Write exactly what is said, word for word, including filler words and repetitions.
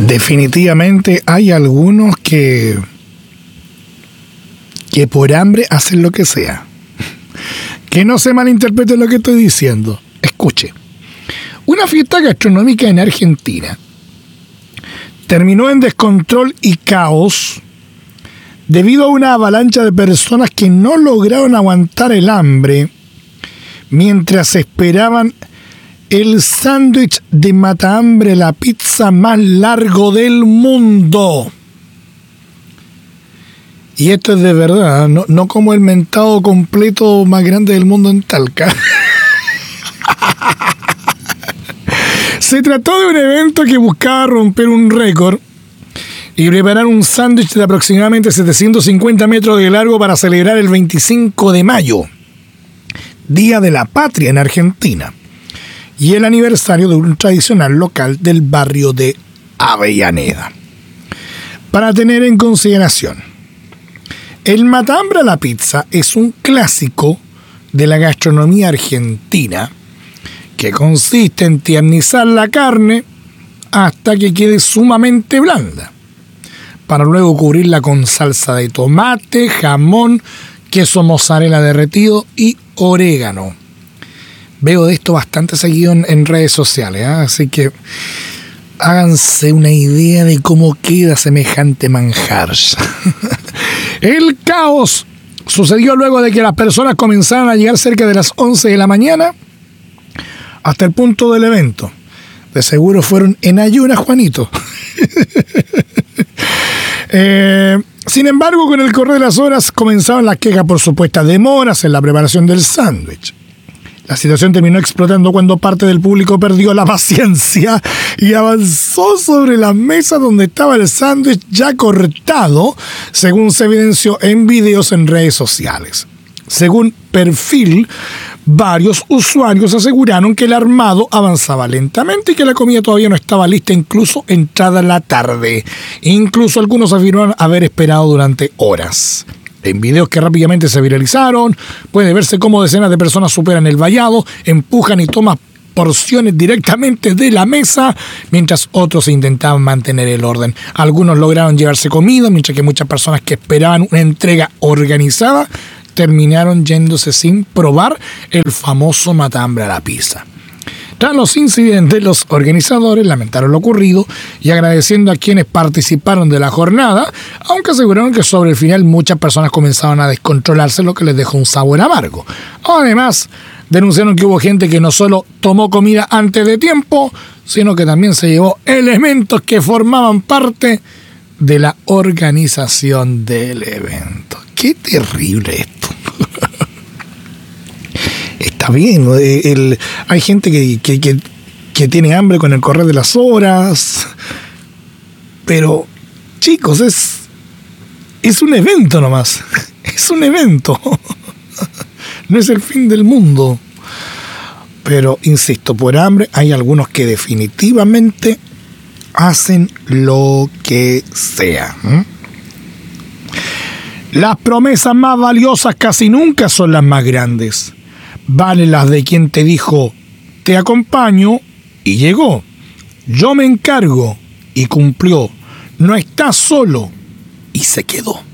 Definitivamente hay algunos que que por hambre hacen lo que sea. Que no se malinterprete lo que estoy diciendo. Escuche. Una fiesta gastronómica en Argentina terminó en descontrol y caos debido a una avalancha de personas que no lograron aguantar el hambre mientras esperaban el sándwich de matahambre, la pizza más largo del mundo. Y esto es de verdad, no, no como el mentado completo más grande del mundo en Talca. Se trató de un evento que buscaba romper un récord y preparar un sándwich de aproximadamente setecientos cincuenta metros de largo para celebrar el veinticinco de mayo, Día de la Patria en Argentina, y el aniversario de un tradicional local del barrio de Avellaneda. Para tener en consideración, el matambre a la pizza es un clásico de la gastronomía argentina que consiste en tiernizar la carne hasta que quede sumamente blanda, para luego cubrirla con salsa de tomate, jamón, queso mozzarella derretido y orégano. Veo de esto bastante seguido en, en redes sociales, ¿eh? Así que háganse una idea de cómo queda semejante manjar. El caos sucedió luego de que las personas comenzaran a llegar cerca de las once de la mañana hasta el punto del evento. De seguro fueron en ayunas, Juanito. eh, sin embargo, con el correr de las horas comenzaban las quejas por supuestas demoras en la preparación del sándwich. La situación terminó explotando cuando parte del público perdió la paciencia y avanzó sobre la mesa donde estaba el sándwich ya cortado, según se evidenció en videos en redes sociales. Según Perfil, varios usuarios aseguraron que el armado avanzaba lentamente y que la comida todavía no estaba lista, incluso entrada la tarde. Incluso algunos afirmaron haber esperado durante horas. En videos que rápidamente se viralizaron, puede verse cómo decenas de personas superan el vallado, empujan y toman porciones directamente de la mesa, mientras otros intentaban mantener el orden. Algunos lograron llevarse comida, mientras que muchas personas que esperaban una entrega organizada terminaron yéndose sin probar el famoso matambre a la pizza. Tras los incidentes, los organizadores lamentaron lo ocurrido y agradeciendo a quienes participaron de la jornada, aunque aseguraron que sobre el final muchas personas comenzaron a descontrolarse, lo que les dejó un sabor amargo. Además, denunciaron que hubo gente que no solo tomó comida antes de tiempo, sino que también se llevó elementos que formaban parte de la organización del evento. ¡Qué terrible esto! Está bien, el, el, hay gente que, que, que, que tiene hambre con el correr de las horas, pero chicos, es, es un evento nomás, es un evento, no es el fin del mundo. Pero, insisto, por hambre hay algunos que definitivamente hacen lo que sea. ¿Mm? Las promesas más valiosas casi nunca son las más grandes. Valen las de quien te dijo, te acompaño, y llegó. Yo me encargo, y cumplió. No estás solo, y se quedó.